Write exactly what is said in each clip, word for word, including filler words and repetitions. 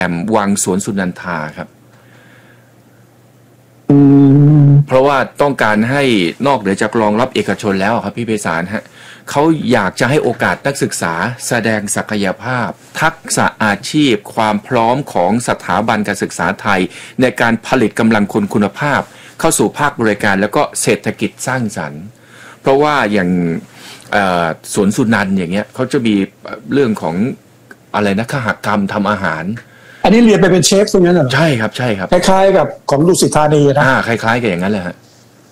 แอมวังสวนสุนันทาครับเพราะว่าต้องการให้นอกเหนือจากรองรับเอกชนแล้วครับพี่ไพศาลฮะเขาอยากจะให้โอกาสนักศึกษาแสดงศักยภาพทักษะอาชีพความพร้อมของสถาบันการศึกษาไทยในการผลิตกำลังคนคุณภาพเข้าสู่ภาคบริการแล้วก็เศรษฐกิจสร้างสรรค์เพราะว่าอย่างสวนสุนันท์อย่างเงี้ยเขาจะมีเรื่องของอะไรนะคหกรรมทำอาหารอันนี้เรียนไปเป็นเชฟตรงนั้นเหรอใช่ครับใช่ครับคล้ายๆกับของดุสิตธานีนะอ่าคล้ายๆกับอย่างนั้นแหละฮะ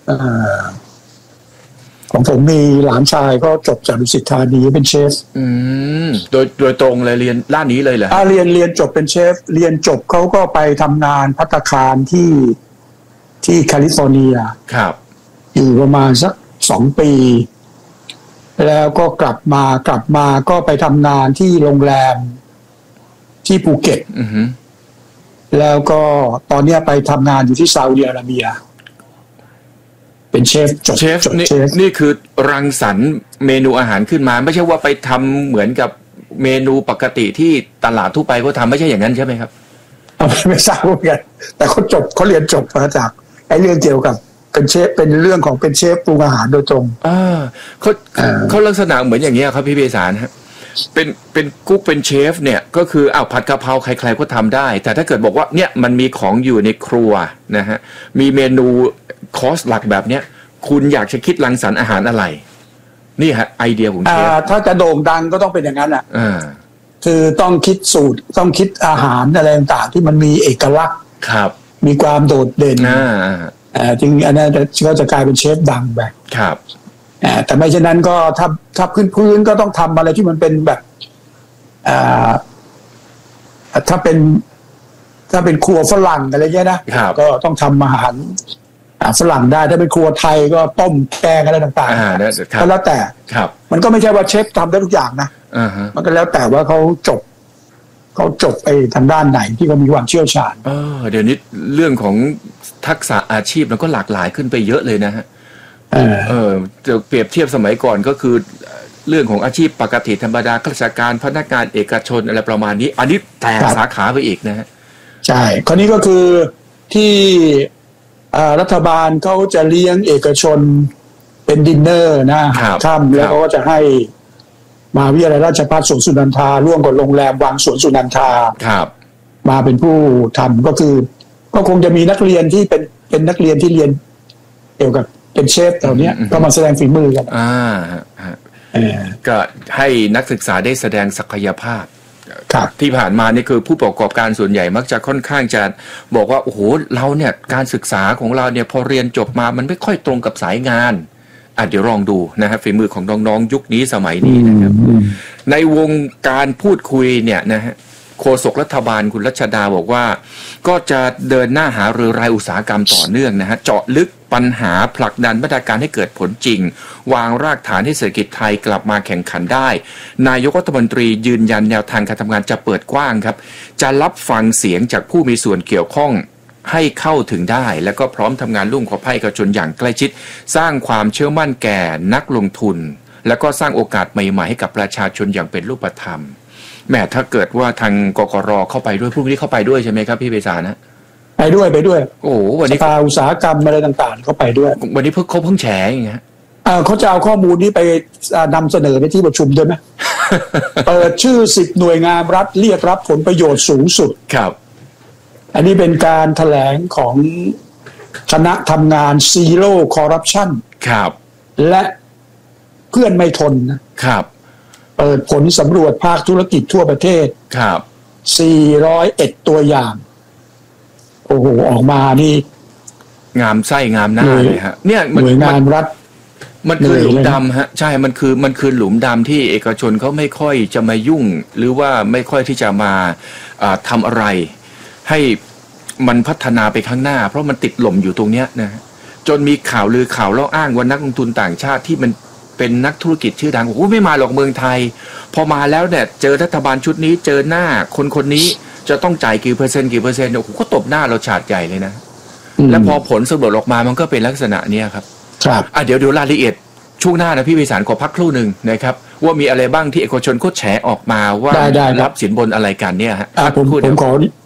ของผมมีหลานชายก็จบจากดุสิตธานีเป็นเชฟอืมโดยโดยตรงเลยเรียนด้านนี้เลยเหรออ่าเรียนเรียนจบเป็นเชฟเรียนจบเขาก็ไปทำงานภัตตาคารที่ที่แคลิฟอร์เนียครับอยู่ประมาณสักสองปีแล้วก็กลับมากลับมาก็ไปทำงานที่โรงแรมที่ภูเก็ตแล้วก็ตอนนี้ไปทำงานอยู่ที่ซาอุดิอาระเบียเป็นเชฟจบเชฟนี่นี่คือรังสรรค์เมนูอาหารขึ้นมาไม่ใช่ว่าไปทำเหมือนกับเมนูปกติที่ตลาดทั่วไปเขาทำไม่ใช่อย่างนั้นใช่ไหมครับไม่ทราบเหมือนกันแต่เขาจบเขาเรียนจบมาจากไอ้เรื่องเกี่ยวกับเป็นเชฟเป็นเรื่องของเป็นเชฟปรุงอาหารโดยตรงอ่าเขาเขาลักษณะเหมือนอย่างเงี้ยครับพี่ไพศาลฮะเป็นเป็นกุ๊กเป็นเชฟเนี่ยก็คืออ้าวผัดกะเพราใครๆก็ทำได้แต่ถ้าเกิดบอกว่าเนี่ยมันมีของอยู่ในครัวนะฮะมีเมนูคอร์สหลักแบบเนี้ยคุณอยากจะคิดรังสรรค์อาหารอะไรนี่ฮะไอเดียของเชฟถ้าจะโด่งดังก็ต้องเป็นอย่างนั้นอ่ะอ่าคือต้องคิดสูตรต้องคิดอาหารอะไรต่างๆที่มันมีเอกลักษณ์ครับมีความโดดเด่นอ่าอ่าจริงอันนั้นก็จะกลายเป็นเชฟดังแบบครับอ่าแต่ไม่เช่นนั้นก็ถ้าถ้าพื้นพื้นก็ต้องทำอะไรที่มันเป็นแบบอ่าถ้าเป็นถ้าเป็นครัวฝรั่งอะไรเงี้ยนะก็ต้องทำอาหารฝรั่งได้ถ้าเป็นครัวไทยก็ต้มแกงอะไรต่างๆก็แล้วแต่มันก็ไม่ใช่ว่าเชฟทำได้ทุกอย่างนะมันก็แล้วแต่ว่าเขาจบเขาจบไปทางด้านไหนที่เขามีความเชี่ยวชาญเออเดี๋ยวนี้เรื่องของทักษะอาชีพมันก็หลากหลายขึ้นไปเยอะเลยนะฮะเออจะเปรียบเทียบสมัยก่อนก็คือเรื่องของอาชีพปกติธรรมดาข้าราชการพนักงานเอกชนอะไรประมาณนี้อันนี้แตกสาขาไปอีกนะฮะใช่คราวนี้ก็คือที่รัฐบาลเขาจะเลี้ยงเอกชนเป็นดินเนอร์นะค่ำแล้วเขาก็จะให้มหาวิทยาลัยราชภัฏสวนสุนันทาร่วมกับโรงแรมวังสวนสุนันทามาเป็นผู้ทำก็คือก็คงจะมีนักเรียนที่เป็นเป็นนักเรียนที่เรียนเกี่ยวกับเป็นเชฟแถวนี้ก็มาแสดงฝีมือกันอ่าก็ให้นักศึกษาได้แสดงศักยภาพที่ผ่านมานี่คือผู้ประกอบการส่วนใหญ่มักจะค่อนข้างจะบอกว่าโอ้โหเราเนี่ยการศึกษาของเราเนี่ยพอเรียนจบมามันไม่ค่อยตรงกับสายงานอ่ะเดี๋ยวลองดูนะครับฝีมือของน้องๆยุคนี้สมัยนี้นะครับในวงการพูดคุยเนี่ยนะฮะโฆษกรัฐบาลคุณรัชดาบอกว่าก็จะเดินหน้าหารือรายอุตสาหกรรมต่อเนื่องนะฮะเจาะลึกปัญหาผลักดันมาตรการให้เกิดผลจริงวางรากฐานให้เศรษฐกิจไทยกลับมาแข่งขันได้นายกรัฐมนตรียืนยันแนวทางการทำงานจะเปิดกว้างครับจะรับฟังเสียงจากผู้มีส่วนเกี่ยวข้องให้เข้าถึงได้และก็พร้อมทำงานร่วมกับภาคเอกชนอย่างใกล้ชิดสร้างความเชื่อมั่นแก่นักลงทุนแล้วก็สร้างโอกาสใหม่ๆให้กับประชาชนอย่างเป็นรูปธรรมแม้ถ้าเกิดว่าทางกกร.เข้าไปด้วยพวกนี้เข้าไปด้วยใช่ไหมครับพี่ไพศาลนะไปด้วยไปด้วยโอ้วันนี้สภาอุตสาหกรรมอะไรต่างๆเขาไปด้วยวันนี้เพิ่งเขาเพิ่งแฉอย่างเงี้ยเขาจะเอาข้อมูลนี้ไปนำเสนอในที่ประชุมด้วยไหม เปิดชื่อสิบหน่วยงานรัฐเรียกรับผลประโยชน์สูงสุดครับอันนี้เป็นการแถลงของคณะทำงาน Zero Corruption ครับและเพื่อนไม่ทนนะครับเปิดผลสำรวจภาคธุรกิจทั่วประเทศครับสี่ร้อยเอ็ดตัวอย่างโอ้โหออกมานี่งามไส้งามหน้าเลยฮะเนี่ยหน่วยงานรัฐมันคือหลุมดำฮะใช่มันคือมันคือหลุมดำที่เอกชนเขาไม่ค่อยจะมายุ่งหรือว่าไม่ค่อยที่จะมาทำอะไรให้มันพัฒนาไปข้างหน้าเพราะมันติดหล่มอยู่ตรงเนี้ยนะจนมีข่าวลือข่าวเล่าอ้างว่านักลงทุนต่างชาติที่มันเป็นนักธุรกิจชื่อดังโอ้โหไม่มาหรอกเมืองไทยพอมาแล้วเนี่ยเจอรัฐบาลชุดนี้เจอหน้าคนคนนี้จะต้องจ่ายกี่เปอร์เซ็นต์กี่เปอร์เซ็นต์โอ้โหก็ตบหน้าเราฉาดใหญ่เลยนะแล้วพอผลสำรวจออกมามันก็เป็นลักษณะเนี้ยครับครับอ่ะเดี๋ยวเดี๋ยวรายละเอียดช่วงหน้านะพี่ไพศาลขอพักครู่หนึ่งนะครับว่ามีอะไรบ้างที่เอกชนเขาแฉออกมาว่ารับสินบนอะไรกันเนี่ยฮะผมผมขอ